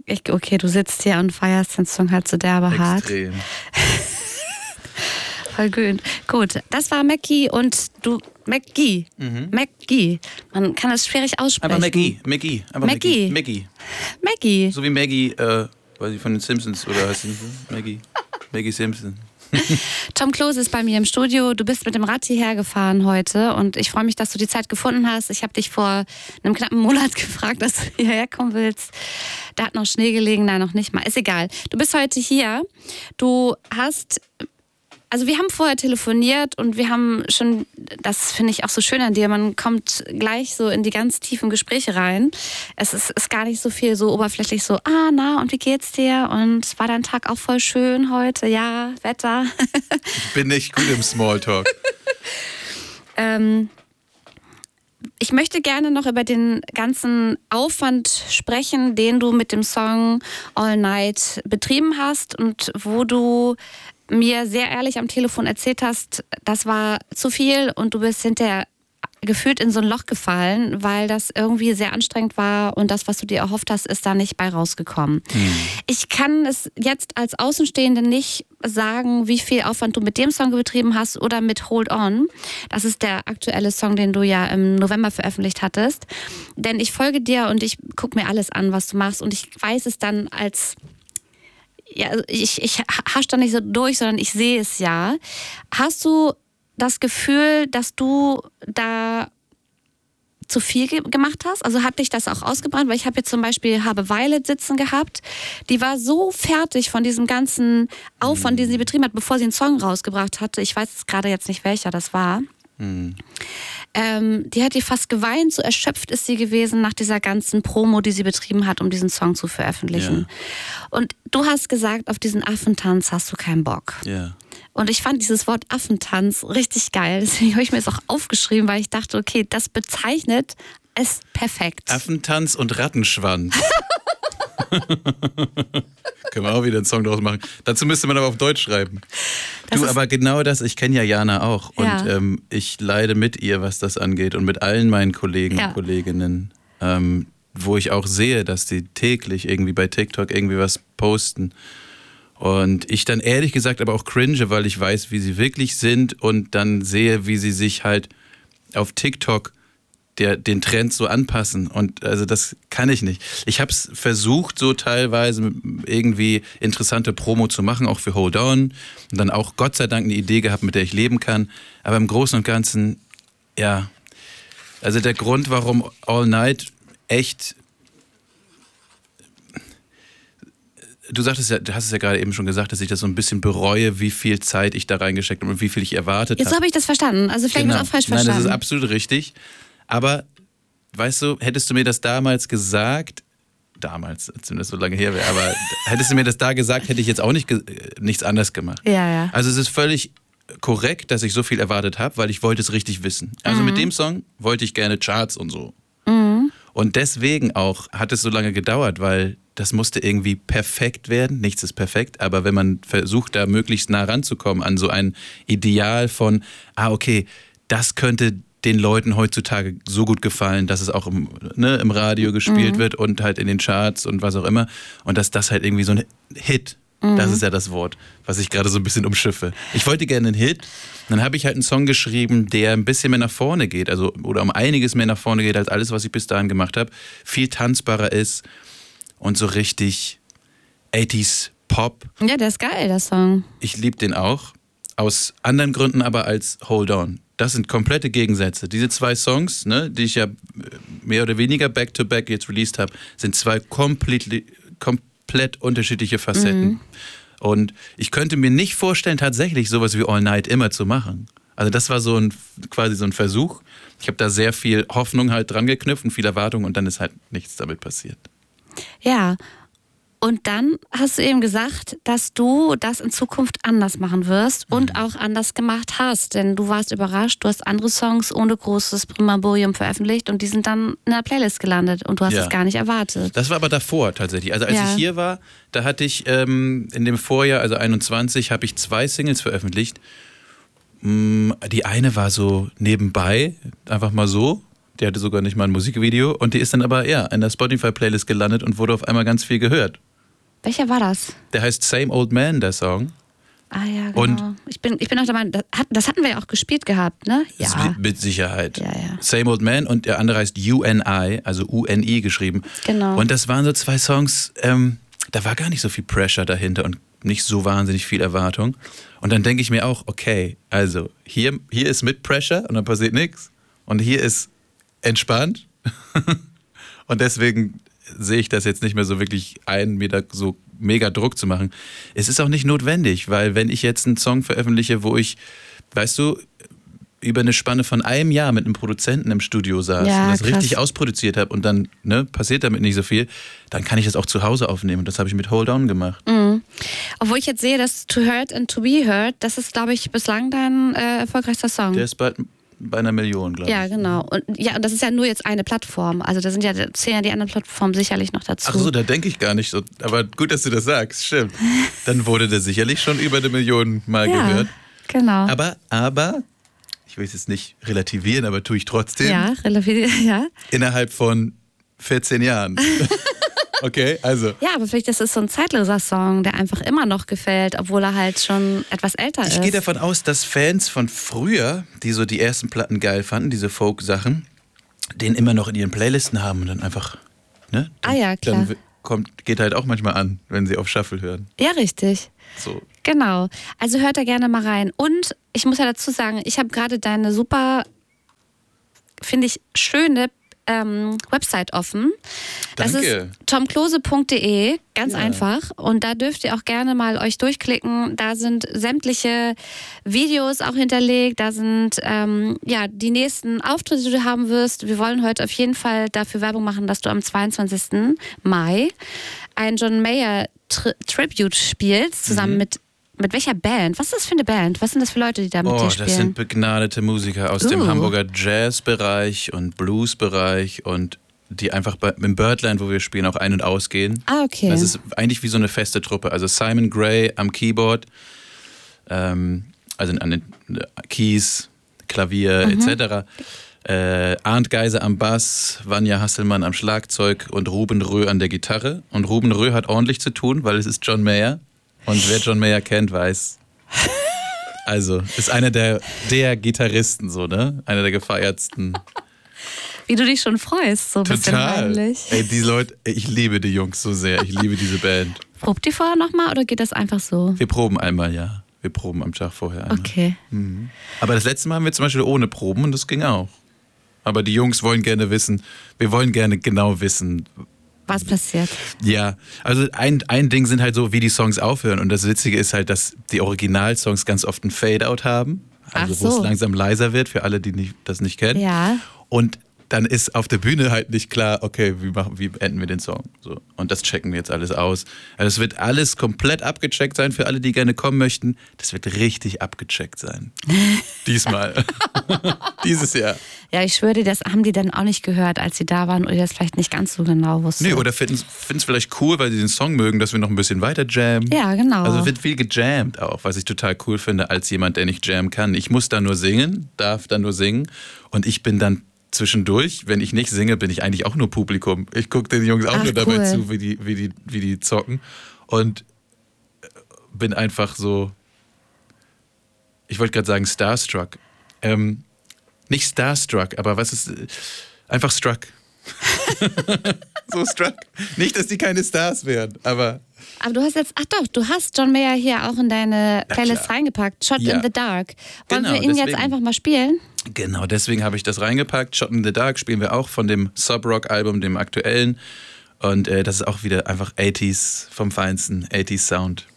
okay, du sitzt hier und feierst den Song halt so derbe hart. Extrem. Voll gut. Das war Mackie und du... Mackie. Mackie. Man kann das schwierig aussprechen. Aber Maggie. Maggie. So wie Maggie, weiß ich, von den Simpsons, oder heißt sie nicht so? Maggie Simpson. Tom Klose ist bei mir im Studio. Du bist mit dem Rad hierher gefahren heute und ich freue mich, dass du die Zeit gefunden hast. Ich habe dich vor einem knappen Monat gefragt, dass du hierher kommen willst. Da hat noch Schnee gelegen, nein, noch nicht mal. Ist egal. Du bist heute hier. Also wir haben vorher telefoniert und wir haben schon, das finde ich auch so schön an dir, man kommt gleich so in die ganz tiefen Gespräche rein. Es ist gar nicht so viel so oberflächlich so, na, und wie geht's dir? Und war dein Tag auch voll schön heute? Ja, Wetter. Ich bin nicht gut im Smalltalk. Ich möchte gerne noch über den ganzen Aufwand sprechen, den du mit dem Song All Night betrieben hast und wo du mir sehr ehrlich am Telefon erzählt hast, das war zu viel und du bist hinterher gefühlt in so ein Loch gefallen, weil das irgendwie sehr anstrengend war und das, was du dir erhofft hast, ist da nicht bei rausgekommen. Ich kann es jetzt als Außenstehende nicht sagen, wie viel Aufwand du mit dem Song betrieben hast oder mit Hold On. Das ist der aktuelle Song, den du ja im November veröffentlicht hattest. Denn ich folge dir und ich gucke mir alles an, was du machst und ich weiß es dann als... Ja, ich hasch da nicht so durch, sondern ich sehe es ja. Hast du das Gefühl, dass du da zu viel gemacht hast? Also hat dich das auch ausgebrannt? Weil ich habe jetzt zum Beispiel Habe Violet sitzen gehabt. Die war so fertig von diesem ganzen Aufwand, den sie betrieben hat, bevor sie einen Song rausgebracht hatte. Ich weiß gerade jetzt nicht, welcher das war. Die hat fast geweint, so erschöpft ist sie gewesen nach dieser ganzen Promo, die sie betrieben hat, um diesen Song zu veröffentlichen. Ja. Und du hast gesagt, auf diesen Affentanz hast du keinen Bock. Ja. Und ich fand dieses Wort Affentanz richtig geil. Deswegen habe ich mir das auch aufgeschrieben, weil ich dachte, okay, das bezeichnet es perfekt. Affentanz und Rattenschwanz. Können wir auch wieder einen Song draus machen. Dazu müsste man aber auf Deutsch schreiben. Aber genau das, ich kenne ja Jana auch. Ja. Und ich leide mit ihr, was das angeht. Und mit allen meinen Kollegen und Kolleginnen. Wo ich auch sehe, dass die täglich irgendwie bei TikTok irgendwie was posten. Und ich dann ehrlich gesagt aber auch cringe, weil ich weiß, wie sie wirklich sind. Und dann sehe, wie sie sich halt auf TikTok den Trend so anpassen. Und also das kann ich nicht. Ich habe es versucht, so teilweise irgendwie interessante Promo zu machen, auch für Hold On. Und dann auch Gott sei Dank eine Idee gehabt, mit der ich leben kann. Aber im Großen und Ganzen, ja. Also der Grund, warum All Night echt... Du hast es ja gerade eben schon gesagt, dass ich das so ein bisschen bereue, wie viel Zeit ich da reingesteckt habe und wie viel ich erwartet habe. Jetzt habe ich das verstanden. Also vielleicht habe ich es auch falsch verstanden. Nein, das ist absolut richtig. Aber, weißt du, hättest du mir das damals gesagt, als wenn das so lange her wäre, aber hättest du mir das da gesagt, hätte ich jetzt auch nichts anders gemacht. Ja. Also es ist völlig korrekt, dass ich so viel erwartet habe, weil ich wollte es richtig wissen. Also mit dem Song wollte ich gerne Charts und so. Und deswegen auch hat es so lange gedauert, weil das musste irgendwie perfekt werden. Nichts ist perfekt, aber wenn man versucht, da möglichst nah ranzukommen an so ein Ideal von, okay, das könnte den Leuten heutzutage so gut gefallen, dass es auch im Radio gespielt wird und halt in den Charts und was auch immer. Und dass das halt irgendwie so ein Hit, das ist ja das Wort, was ich gerade so ein bisschen umschiffe. Ich wollte gerne einen Hit, dann habe ich halt einen Song geschrieben, der ein bisschen mehr nach vorne geht, also oder um einiges mehr nach vorne geht als alles, was ich bis dahin gemacht habe. Viel tanzbarer ist und so richtig 80s Pop. Ja, der ist geil, der Song. Ich liebe den auch, aus anderen Gründen aber als Hold On. Das sind komplette Gegensätze. Diese zwei Songs, die ich ja mehr oder weniger back-to-back jetzt released habe, sind zwei komplett unterschiedliche Facetten. Und ich könnte mir nicht vorstellen, tatsächlich sowas wie All Night immer zu machen. Also das war quasi so ein Versuch. Ich habe da sehr viel Hoffnung halt dran geknüpft und viel Erwartung und dann ist halt nichts damit passiert. Ja, und dann hast du eben gesagt, dass du das in Zukunft anders machen wirst und auch anders gemacht hast. Denn du warst überrascht, du hast andere Songs ohne großes Primamborium veröffentlicht und die sind dann in der Playlist gelandet und du hast es gar nicht erwartet. Das war aber davor tatsächlich. Also als ich hier war, da hatte ich in dem Vorjahr, also 21, habe ich 2 Singles veröffentlicht. Die eine war so nebenbei, einfach mal so. Die hatte sogar nicht mal ein Musikvideo. Und die ist dann aber, in der Spotify-Playlist gelandet und wurde auf einmal ganz viel gehört. Welcher war das? Der heißt Same Old Man, der Song. Ah ja, genau. Und ich bin auch der Meinung, das hatten wir ja auch gespielt gehabt, ne? Ja. Mit Sicherheit. Ja. Same Old Man und der andere heißt UNI, also UNI geschrieben. Genau. Und das waren so 2 Songs, da war gar nicht so viel Pressure dahinter und nicht so wahnsinnig viel Erwartung. Und dann denke ich mir auch, okay, also hier ist mit Pressure und dann passiert nichts. Und hier ist entspannt. Und deswegen sehe ich das jetzt nicht mehr so wirklich ein, mir da so mega Druck zu machen. Es ist auch nicht notwendig, weil wenn ich jetzt einen Song veröffentliche, wo ich, weißt du, über eine Spanne von einem Jahr mit einem Produzenten im Studio saß und das richtig ausproduziert habe und dann passiert damit nicht so viel, dann kann ich das auch zu Hause aufnehmen. Und das habe ich mit Hold On gemacht. Mhm. Obwohl ich jetzt sehe, dass To Hurt and To Be Heard, das ist, glaube ich, bislang dein erfolgreichster Song. Der ist bald bei 1 Million, glaube ich. Ja, genau. Und das ist ja nur jetzt eine Plattform. Also da zählen ja die anderen Plattformen sicherlich noch dazu. Ach so, da denke ich gar nicht so. Aber gut, dass du das sagst, stimmt. Dann wurde der sicherlich schon über 1 Million Mal gehört. Genau. Aber, ich will es jetzt nicht relativieren, aber tue ich trotzdem. Ja, relativieren, ja. Innerhalb von 14 Jahren. Okay, also. Ja, aber vielleicht ist es so ein zeitloser Song, der einfach immer noch gefällt, obwohl er halt schon etwas älter ist. Ich gehe davon aus, dass Fans von früher, die so die ersten Platten geil fanden, diese Folk-Sachen, den immer noch in ihren Playlisten haben und dann einfach, ne? Ja, klar. Dann geht halt auch manchmal an, wenn sie auf Shuffle hören. Ja, richtig. So. Genau. Also hört da gerne mal rein. Und ich muss ja dazu sagen, ich habe gerade deine super, finde ich, schöne Website offen. Das Danke. ist tomklose.de, ganz einfach. Und da dürft ihr auch gerne mal euch durchklicken. Da sind sämtliche Videos auch hinterlegt. Da sind die nächsten Auftritte, die du haben wirst. Wir wollen heute auf jeden Fall dafür Werbung machen, dass du am 22. Mai ein John Mayer Tribute spielst, zusammen mit welcher Band? Was ist das für eine Band? Was sind das für Leute, die da mit dir spielen? Das sind begnadete Musiker aus dem Hamburger Jazzbereich und Bluesbereich und die einfach im Birdland, wo wir spielen, auch ein- und ausgehen. Ah, okay. Das ist eigentlich wie so eine feste Truppe. Also Simon Gray am Keyboard, also an den Keys, Klavier etc. Arndt Geiser am Bass, Vanja Hasselmann am Schlagzeug und Ruben Röh an der Gitarre. Und Ruben Röh hat ordentlich zu tun, weil es ist John Mayer. Und wer John Mayer kennt, weiß. Also, ist einer der Gitarristen, so, ne? Einer der gefeiertsten. Wie du dich schon freust, so ein bisschen heimlich. Ey, die Leute, ich liebe die Jungs so sehr. Ich liebe diese Band. Probt ihr vorher nochmal oder geht das einfach so? Wir proben einmal, ja. Wir proben am Tag vorher einmal. Okay. Mhm. Aber das letzte Mal haben wir zum Beispiel ohne Proben und das ging auch. Aber die Jungs wollen gerne wissen, wir wollen gerne genau wissen, was passiert. Ja, also ein Ding sind halt so, wie die Songs aufhören. Und das Witzige ist halt, dass die Originalsongs ganz oft ein Fade-Out haben. Also wo es langsam leiser wird, für alle, die das nicht kennen. Ja. Und dann ist auf der Bühne halt nicht klar, okay, wie enden wir den Song? So. Und das checken wir jetzt alles aus. Also es wird alles komplett abgecheckt sein für alle, die gerne kommen möchten. Das wird richtig abgecheckt sein. Diesmal. Dieses Jahr. Ja, ich schwöre dir, das haben die dann auch nicht gehört, als sie da waren oder das vielleicht nicht ganz so genau wussten. Nee, oder finden es vielleicht cool, weil sie den Song mögen, dass wir noch ein bisschen weiter jammen. Ja, genau. Also wird viel gejammt auch, was ich total cool finde als jemand, der nicht jammen kann. Ich muss da nur singen, darf da nur singen und ich bin dann zwischendurch, wenn ich nicht singe, bin ich eigentlich auch nur Publikum. Ich gucke den Jungs auch nur dabei zu, wie die zocken und bin einfach so, ich wollte gerade sagen starstruck. Nicht starstruck, aber was ist, einfach struck. So struck. Nicht, dass die keine Stars wären, aber du hast jetzt, du hast John Mayer hier auch in deine Playlist reingepackt. Shot in the Dark. Wollen wir ihn jetzt einfach mal spielen? Genau, deswegen habe ich das reingepackt. Shot in the Dark spielen wir auch von dem Sub-Rock-Album, dem aktuellen. Und das ist auch wieder einfach 80s vom Feinsten, 80s Sound.